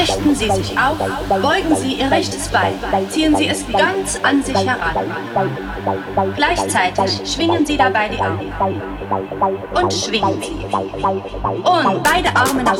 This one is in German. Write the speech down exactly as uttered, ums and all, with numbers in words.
Richten Sie sich auf, beugen Sie Ihr rechtes Bein, ziehen Sie es ganz an sich heran. Gleichzeitig schwingen Sie dabei die Arme. Und schwingen Sie. Und beide Arme nach